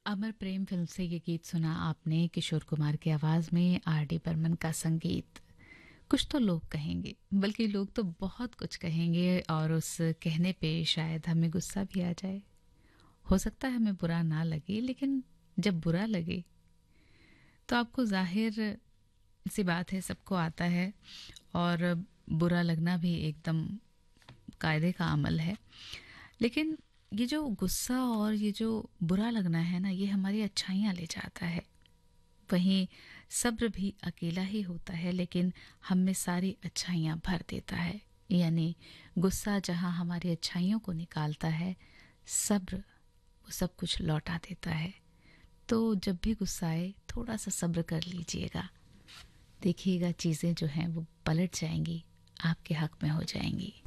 अमर प्रेम film से ये गीत सुना आपने किशोर कुमार की आवाज में, आर डी बर्मन का संगीत। कुछ तो लोग कहेंगे, बल्कि लोग तो बहुत कुछ कहेंगे और उस कहने पे शायद हमें गुस्सा भी आ जाए। हो सकता है हमें बुरा ना लगे, लेकिन जब बुरा लगे तो आपको जाहिर सी बात है, सबको आता है और बुरा लगना भी एकदम कायदे का अमल है। लेकिन ये जो गुस्सा और ये जो बुरा लगना है ना, ये हमारी अच्छाइयाँ ले जाता है। वहीं सब्र भी अकेला ही होता है, लेकिन हम में सारी अच्छाइयाँ भर देता है। यानी गुस्सा जहाँ हमारी अच्छाइयों को निकालता है, सब्र वो सब कुछ लौटा देता है। तो जब भी गुस्सा आए, थोड़ा सा सब्र कर लीजिएगा, देखिएगा चीज़ें जो हैं वो पलट जाएंगी, आपके हक में हो जाएंगी।